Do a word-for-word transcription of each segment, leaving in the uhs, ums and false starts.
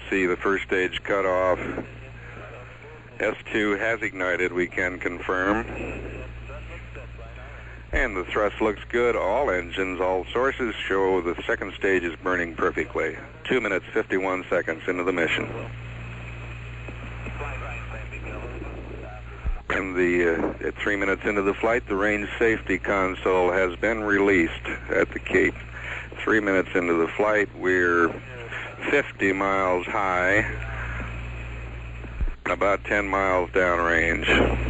see the first stage cut off. S two has ignited, we can confirm. And the thrust looks good. All engines, all sources show the second stage is burning perfectly. Two minutes, fifty-one seconds into the mission. And the, uh, at three minutes into the flight, the range safety console has been released at the Cape. Three minutes into the flight, we're fifty miles high, about ten miles downrange.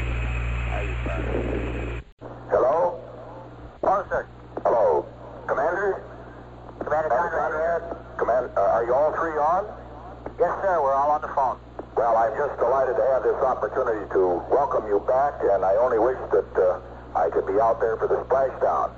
Hello? Hello, sir. Hello. Commander? Commander Conrad. Command, uh, are you all three on? Yes, sir. We're all on the phone. Well, I'm just delighted to have this opportunity to welcome you back, and I only wish that uh, I could be out there for the splashdown.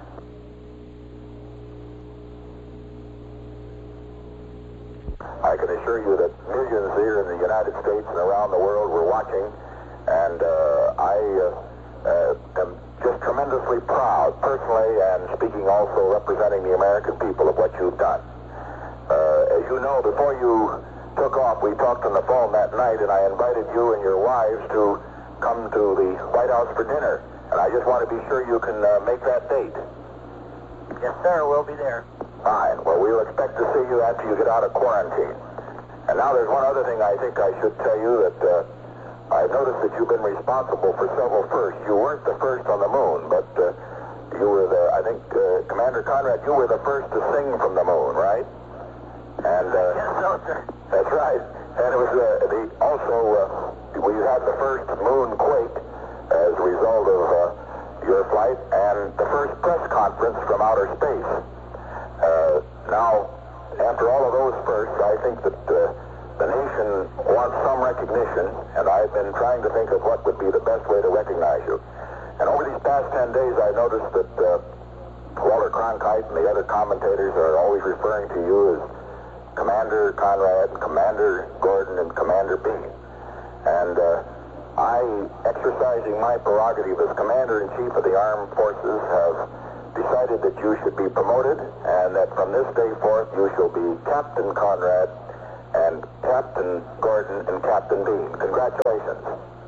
I can assure you that millions here in the United States and around the world were watching, and uh, I uh, uh, am just tremendously proud, personally, and speaking also representing the American people, of what you've done. Uh, as you know, before you took off, we talked on the phone that night, and I invited you and your wives to come to the White House for dinner, and I just want to be sure you can uh, make that date. Yes, sir. We'll be there. Fine. Well, we'll expect to see you after you get out of quarantine. And now there's one other thing I think I should tell you, that uh, I've noticed that you've been responsible for several firsts. You weren't the first on the moon, but uh, you were the, I think, uh, Commander Conrad, you were the first to sing from the moon, right? And uh, Yes, so, sir. That's right. And it was uh, the also uh, we had the first moon quake as a result of uh, your flight, and the first press conference from outer space. Uh, now, after all of those firsts, I think that uh, the nation wants some recognition, and I've been trying to think of what would be the best way to recognize you. And over these past ten days, I noticed that uh, Walter Cronkite and the other commentators are always referring to you as Commander Conrad, Commander Gordon, and Commander Bean. And uh, I, exercising my prerogative as Commander-in-Chief of the Armed Forces, have decided that you should be promoted, and that from this day forth you shall be Captain Conrad and Captain Gordon and Captain Bean. Congratulations.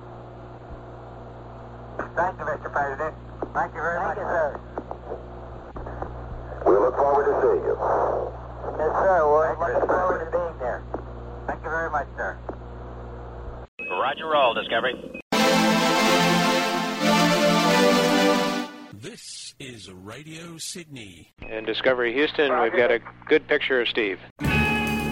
Thank you, Mister President. Thank you very much, sir. We look forward to seeing you. Yes, sir. We're looking forward to being there. Thank you very much, sir. Roger roll, Discovery. This is Radio Sydney. In Discovery Houston, we've got a good picture of Steve.